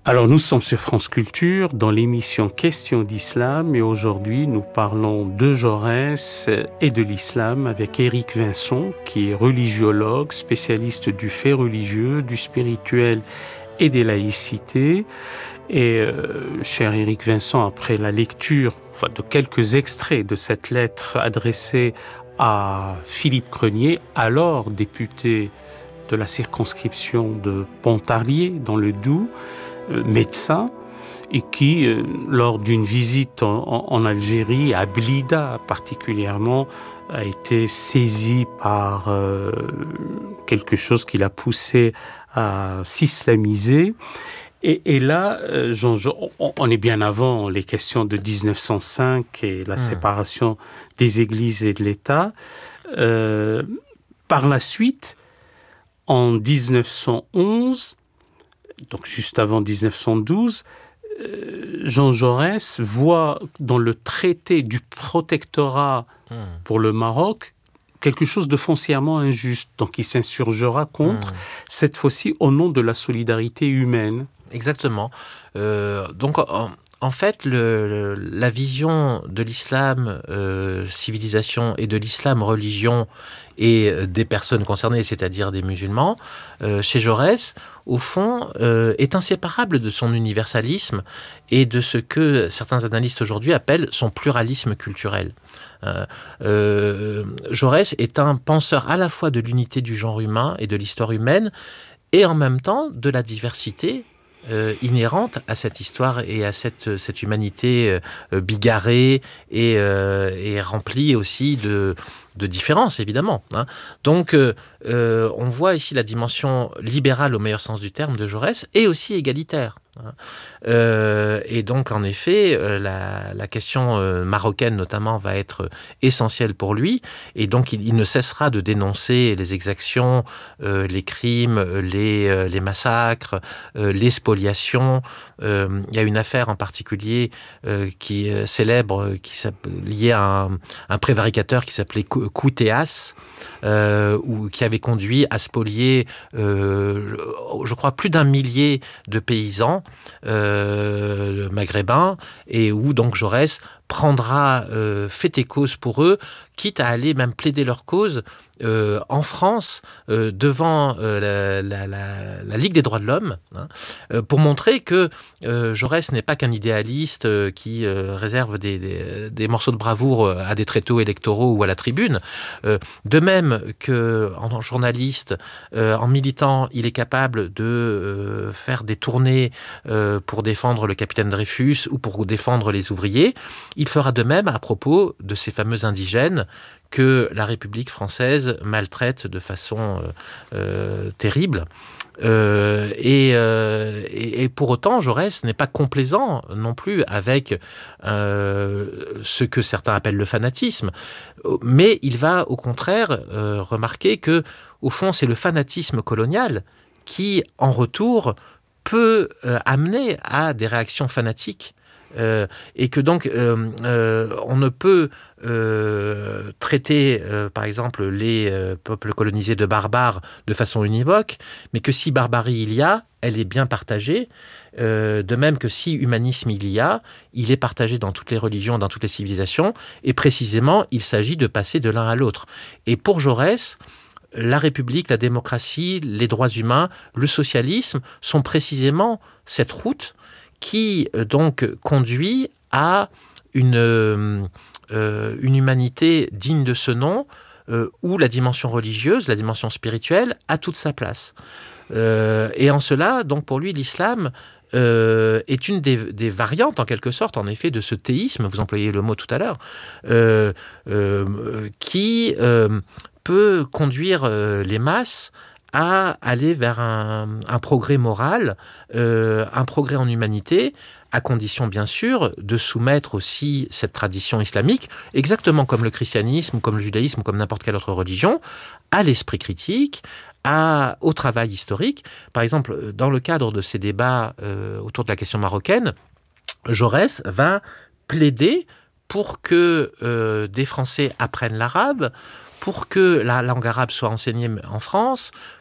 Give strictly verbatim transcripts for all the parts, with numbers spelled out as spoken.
Alors nous sommes sur France Culture dans l'émission Questions d'Islam et aujourd'hui nous parlons de Jaurès et de l'islam avec Éric Vincent qui est religiologue, spécialiste du fait religieux, du spirituel et des laïcités. Et euh, cher Éric Vincent, après la lecture enfin, de quelques extraits de cette lettre adressée à Philippe Crenier, alors député de la circonscription de Pontarlier dans le Doubs, médecin, et qui, euh, lors d'une visite en, en, en Algérie, à Blida particulièrement, a été saisi par euh, quelque chose qui l'a poussé à s'islamiser. Et, et là, euh, Jean, on, on est bien avant les questions de dix-neuf cent cinq et la mmh. séparation des églises et de l'État. Euh, par la suite, en dix-neuf cent onze, donc juste avant dix-neuf cent douze, euh, Jean Jaurès voit dans le traité du protectorat mmh. pour le Maroc quelque chose de foncièrement injuste. Donc il s'insurgera contre, mmh. cette fois-ci au nom de la solidarité humaine. Exactement. Euh, donc en, en fait, le, le, la vision de l'islam euh, civilisation et de l'islam religion et des personnes concernées, c'est-à-dire des musulmans, euh, chez Jaurès, au fond, euh, est inséparable de son universalisme et de ce que certains analystes aujourd'hui appellent son pluralisme culturel. Euh, euh, Jaurès est un penseur à la fois de l'unité du genre humain et de l'histoire humaine, et en même temps de la diversité Euh, inhérente à cette histoire et à cette, cette humanité euh, bigarrée et, euh, et remplie aussi de, de différences, évidemment. Hein. Donc, euh, euh, on voit ici la dimension libérale au meilleur sens du terme de Jaurès et aussi égalitaire. Hein. Euh, et donc, en effet, euh, la, la question euh, marocaine, notamment, va être essentielle pour lui. Et donc, il, il ne cessera de dénoncer les exactions, euh, les crimes, les, euh, les massacres, euh, les spoliations. Euh, il y a une affaire en particulier euh, qui est célèbre, qui liée à un, un prévaricateur qui s'appelait Koutéas, euh, ou, qui avait conduit à spolier, euh, je crois, plus d'un millier de paysans euh, maghrébins, et où donc Jaurès prendra euh, fait et cause pour eux, quitte à aller même plaider leur cause euh, en France euh, devant euh, la, la, la, la Ligue des droits de l'homme, hein, euh, pour montrer que euh, Jaurès n'est pas qu'un idéaliste euh, qui euh, réserve des, des, des morceaux de bravoure à des tréteaux électoraux ou à la tribune. Euh, de même qu'en journaliste, euh, en militant, il est capable de euh, faire des tournées euh, pour défendre le capitaine Dreyfus ou pour défendre les ouvriers. Il fera de même à propos de ces fameux indigènes que la République française maltraite de façon euh, euh, terrible. Euh, et, euh, et, et pour autant, Jaurès n'est pas complaisant non plus avec euh, ce que certains appellent le fanatisme, mais il va au contraire euh, remarquer que, au fond, c'est le fanatisme colonial qui, en retour, peut euh, amener à des réactions fanatiques. Euh, et que donc euh, euh, on ne peut euh, traiter euh, par exemple les euh, peuples colonisés de barbares de façon univoque, mais que si barbarie il y a, elle est bien partagée, euh, de même que si humanisme il y a, il est partagé dans toutes les religions, dans toutes les civilisations, et précisément il s'agit de passer de l'un à l'autre. Et pour Jaurès, la République, la démocratie, les droits humains, le socialisme sont précisément cette route qui euh, donc conduit à une, euh, une humanité digne de ce nom, euh, où la dimension religieuse, la dimension spirituelle a toute sa place. Euh, et en cela, donc pour lui, l'islam euh, est une des, des variantes, en quelque sorte, en effet, de ce théisme, vous employez le mot tout à l'heure, euh, euh, qui euh, peut conduire euh, les masses à aller vers un, un progrès moral, euh, un progrès en humanité, à condition bien sûr de soumettre aussi cette tradition islamique, exactement comme le christianisme, ou comme le judaïsme, ou comme n'importe quelle autre religion, à l'esprit critique, à, au travail historique. Par exemple, dans le cadre de ces débats euh, autour de la question marocaine, Jaurès va plaider pour que euh, des Français apprennent l'arabe, pour que la langue arabe soit enseignée en France,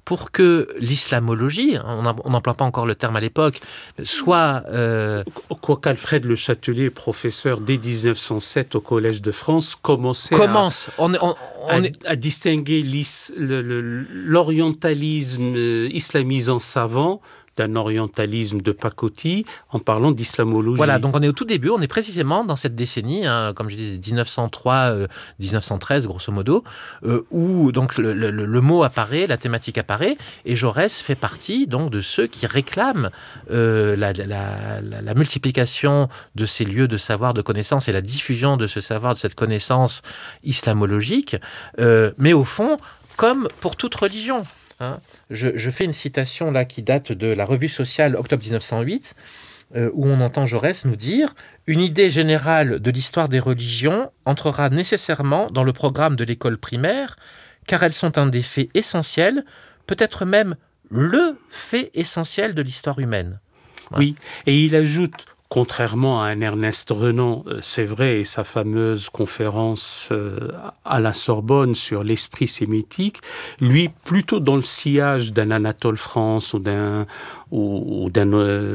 pour que l'islamologie, on n'emploie pas encore le terme à l'époque, soit... Euh... Quoiqu'Alfred Le Châtelier, professeur dès dix-neuf cent sept au Collège de France, commençait Commence. à, on est, on, on à, est... à distinguer le, le, l'orientalisme islamisant savant d'un orientalisme de pacotille en parlant d'islamologie. Voilà, donc on est au tout début, on est précisément dans cette décennie, hein, comme je dis, dix-neuf cent trois, euh, dix-neuf cent treize, grosso modo, euh, où donc le, le, le mot apparaît, la thématique apparaît, et Jaurès fait partie donc de ceux qui réclament euh, la, la, la, la multiplication de ces lieux de savoir, de connaissance, et la diffusion de ce savoir, de cette connaissance islamologique, euh, mais au fond, comme pour toute religion. Hein, je, je fais une citation là qui date de la Revue sociale, octobre dix-neuf cent huit, euh, où on entend Jaurès nous dire « Une idée générale de l'histoire des religions entrera nécessairement dans le programme de l'école primaire, car elles sont un des faits essentiels, peut-être même le fait essentiel de l'histoire humaine. » Oui, et il ajoute... Contrairement à un Ernest Renan, c'est vrai, et sa fameuse conférence à la Sorbonne sur l'esprit sémitique, lui, plutôt dans le sillage d'un Anatole France ou d'un, ou, ou d'un,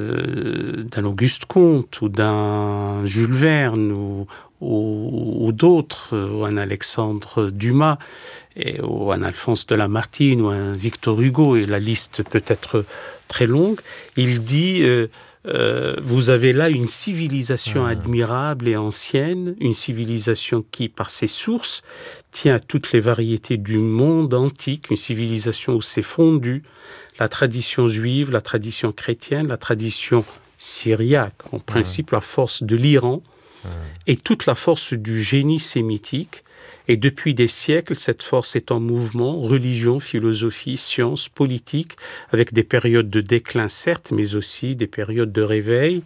euh, d'un Auguste Comte ou d'un Jules Verne ou, ou, ou d'autres, ou un Alexandre Dumas, et, ou un Alphonse de Lamartine ou un Victor Hugo, et la liste peut être très longue, il dit... Euh, Euh, vous avez là une civilisation mmh. admirable et ancienne, une civilisation qui, par ses sources, tient à toutes les variétés du monde antique, une civilisation où s'est fondue la tradition juive, la tradition chrétienne, la tradition syriaque, en principe mmh. la force de l'Iran, mmh. et toute la force du génie sémitique. Et depuis des siècles, cette force est en mouvement, religion, philosophie, science, politique, avec des périodes de déclin, certes, mais aussi des périodes de réveil.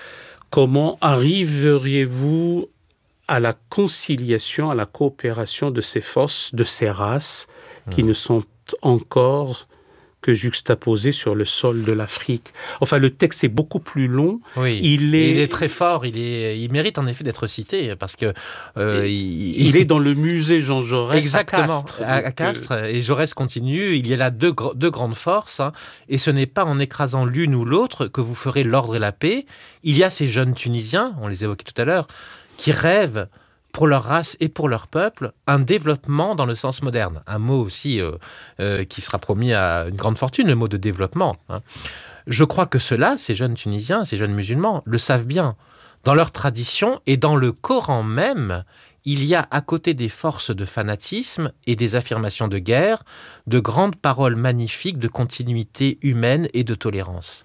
Comment arriveriez-vous à la conciliation, à la coopération de ces forces, de ces races, qui mmh. ne sont encore que juxtaposés sur le sol de l'Afrique. Enfin, le texte est beaucoup plus long. Oui, il est, il est très fort. Il, est, il mérite en effet d'être cité parce que euh, il, il est dans le musée Jean Jaurès exactement, à Castres. À, à Castres euh... Et Jaurès continue. Il y a là deux, deux grandes forces. Hein, et ce n'est pas en écrasant l'une ou l'autre que vous ferez l'ordre et la paix. Il y a ces jeunes Tunisiens, on les évoquait tout à l'heure, qui rêvent pour leur race et pour leur peuple, un développement dans le sens moderne. Un mot aussi euh, euh, qui sera promis à une grande fortune, le mot de développement. Hein. Je crois que ceux-là, ces jeunes Tunisiens, ces jeunes musulmans, le savent bien. Dans leur tradition et dans le Coran même, il y a à côté des forces de fanatisme et des affirmations de guerre, de grandes paroles magnifiques de continuité humaine et de tolérance.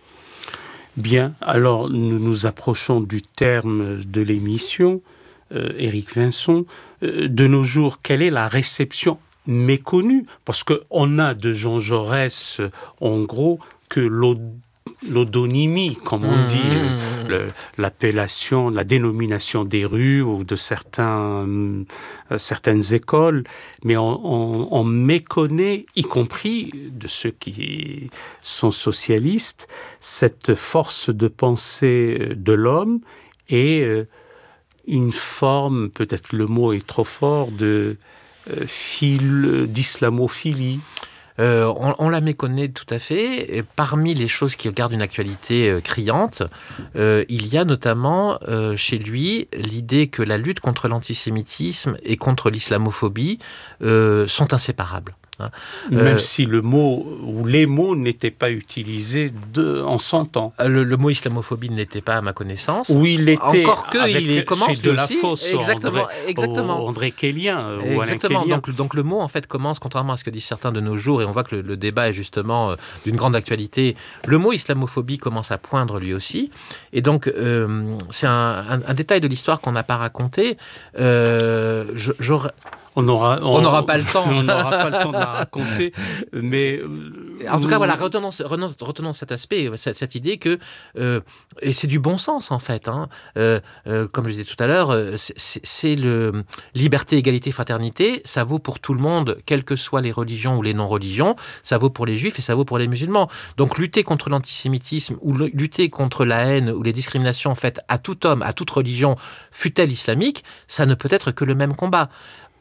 Bien, alors nous nous approchons du terme de l'émission. Euh, Éric Vincent, euh, de nos jours, quelle est la réception méconnue? Parce qu'on a de Jean Jaurès, euh, en gros, que l'od- l'odonymie, comme on dit, mmh. le, l'appellation, la dénomination des rues ou de certains, euh, certaines écoles, mais on, on, on méconnaît, y compris de ceux qui sont socialistes, cette force de pensée de l'homme et euh, une forme, peut-être le mot est trop fort, de euh, fil, d'islamophilie. Euh, on, on la méconnaît tout à fait. Et parmi les choses qui gardent une actualité euh, criante, euh, il y a notamment euh, chez lui l'idée que la lutte contre l'antisémitisme et contre l'islamophobie euh, sont inséparables. Hein. Même euh, si le mot ou les mots n'étaient pas utilisés de, en son temps. Le, le mot islamophobie ne l'était pas à ma connaissance. Oui, il l'était. Encore que il est, commence de la aussi. Fosse, exactement, André, exactement. André Kélien. Ou exactement. Alain Kélien. Donc, donc le mot en fait commence, contrairement à ce que disent certains de nos jours, et on voit que le, le débat est justement euh, d'une grande actualité. Le mot islamophobie commence à poindre lui aussi. Et donc euh, c'est un, un, un détail de l'histoire qu'on n'a pas raconté. Euh, je, j'aurais... On n'aura on, on pas le temps. On n'aura pas le temps de la raconter, mais... En tout cas, voilà, retenons, retenons, retenons cet aspect, cette, cette idée que... Euh, et c'est du bon sens, en fait. Hein, euh, euh, comme je disais tout à l'heure, c'est, c'est le liberté, égalité, fraternité. Ça vaut pour tout le monde, quelles que soient les religions ou les non-religions. Ça vaut pour les juifs et ça vaut pour les musulmans. Donc, lutter contre l'antisémitisme ou lutter contre la haine ou les discriminations faites à tout homme, à toute religion, fût-elle islamique, ça ne peut être que le même combat.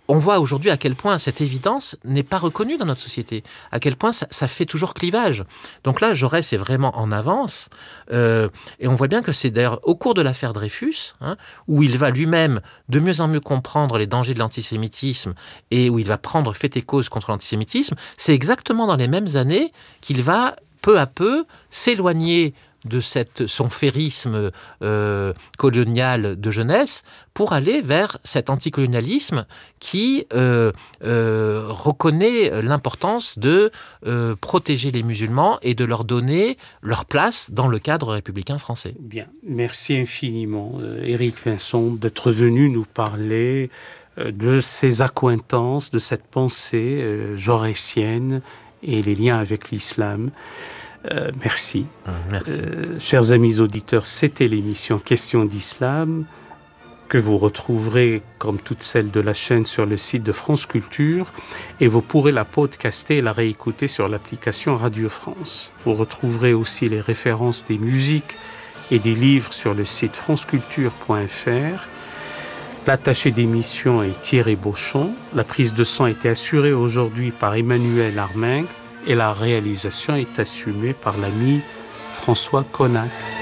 on voit aujourd'hui à quel point cette évidence n'est pas reconnue dans notre société, à quel point ça, ça fait toujours clivage. Donc là, Jaurès est vraiment en avance, euh, et on voit bien que c'est d'ailleurs au cours de l'affaire Dreyfus, hein, où il va lui-même de mieux en mieux comprendre les dangers de l'antisémitisme et où il va prendre fait et cause contre l'antisémitisme, c'est exactement dans les mêmes années qu'il va peu à peu s'éloigner de cette, son férisme euh, colonial de jeunesse pour aller vers cet anticolonialisme qui euh, euh, reconnaît l'importance de euh, protéger les musulmans et de leur donner leur place dans le cadre républicain français. Bien, merci infiniment, euh, Éric Vincent, d'être venu nous parler euh, de ces accointances, de cette pensée euh, jaurétienne et les liens avec l'islam. Euh, merci. Merci. Euh, chers amis auditeurs, c'était l'émission Questions d'Islam que vous retrouverez, comme toutes celles de la chaîne, sur le site de France Culture, et vous pourrez la podcaster et la réécouter sur l'application Radio France. Vous retrouverez aussi les références des musiques et des livres sur le site franceculture point f r. L'attaché d'émission est Thierry Beauchamp. La prise de son a été assurée aujourd'hui par Emmanuel Armingue. Et la réalisation est assumée par l'ami François Connac.